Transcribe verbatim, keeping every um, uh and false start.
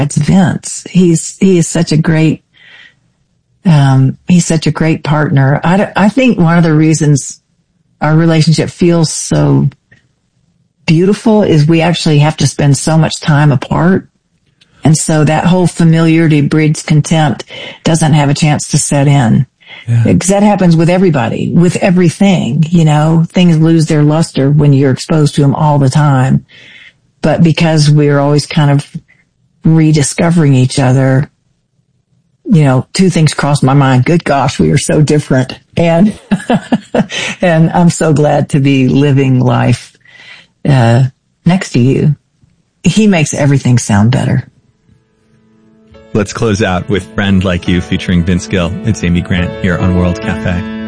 It's Vince. He's, he is such a great, um, he's such a great partner. I, I think one of the reasons our relationship feels so beautiful is we actually have to spend so much time apart. And so that whole familiarity breeds contempt doesn't have a chance to set in. Yeah. Because that happens with everybody, with everything, you know, things lose their luster when you're exposed to them all the time. But because we're always kind of rediscovering each other, you know, two things crossed my mind. Good gosh, we are so different. And, and I'm so glad to be living life, uh, next to you. He makes everything sound better. Let's close out with Friend Like You featuring Vince Gill. It's Amy Grant here on World Cafe.